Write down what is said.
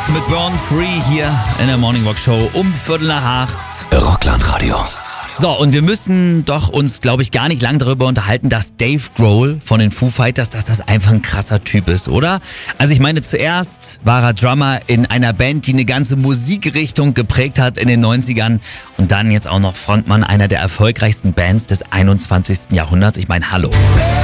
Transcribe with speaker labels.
Speaker 1: mit Born Free hier in der Morning Rock Show um 7:45.
Speaker 2: Rockland-Radio.
Speaker 1: So, und wir müssen doch uns, glaube ich, gar nicht lang darüber unterhalten, dass Dave Grohl von den Foo Fighters, dass das einfach ein krasser Typ ist, oder? Also ich meine, zuerst war er Drummer in einer Band, die eine ganze Musikrichtung geprägt hat in den 90ern und dann jetzt auch noch Frontmann einer der erfolgreichsten Bands des 21. Jahrhunderts. Ich meine, hallo.